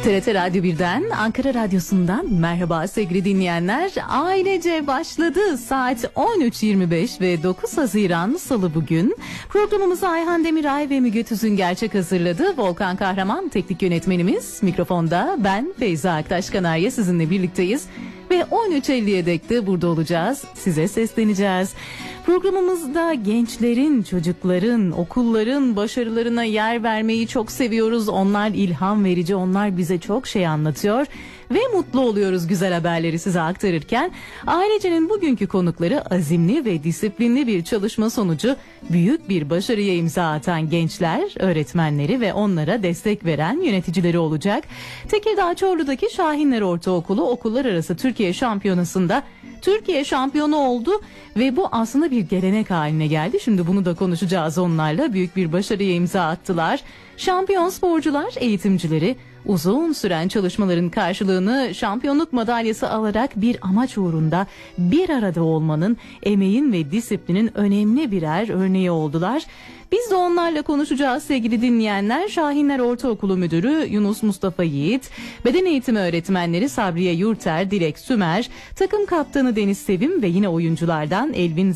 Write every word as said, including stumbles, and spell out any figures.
T R T Radyo birden, Ankara Radyosu'ndan merhaba sevgili dinleyenler. Ailece başladı. Saat on üç yirmi beş ve dokuz Haziran Salı bugün. Programımızı Ayhan Demiray ve Müge Tüzün gerçek hazırladı. Volkan Kahraman teknik yönetmenimiz. Mikrofonda ben Feyza Aktaş Kanarya sizinle birlikteyiz. Ve on üç elliye dek de burada olacağız. Size sesleneceğiz. Programımızda gençlerin, çocukların, okulların başarılarına yer vermeyi çok seviyoruz. Onlar ilham verici, onlar bize çok şey anlatıyor. Ve mutlu oluyoruz güzel haberleri size aktarırken. Ailece'nin bugünkü konukları azimli ve disiplinli bir çalışma sonucu büyük bir başarıya imza atan gençler, öğretmenleri ve onlara destek veren yöneticileri olacak. Tekirdağ Çorlu'daki Şahinler Ortaokulu Okullar Arası Türkiye Şampiyonası'nda Türkiye şampiyonu oldu ve bu aslında bir gelenek haline geldi. Şimdi bunu da konuşacağız onlarla. Büyük bir başarıya imza attılar. Şampiyon sporcular, eğitimcileri uzun süren çalışmaların karşılığını şampiyonluk madalyası alarak bir amaç uğrunda bir arada olmanın, emeğin ve disiplinin önemli birer örneği oldular. Biz de onlarla konuşacağız sevgili dinleyenler. Şahinler Ortaokulu Müdürü Yunus Mustafa Yiğit, beden eğitimi öğretmenleri Sabriye Yurter, Dilek Sümer, takım kaptanı Deniz Sevim ve yine oyunculardan Elvin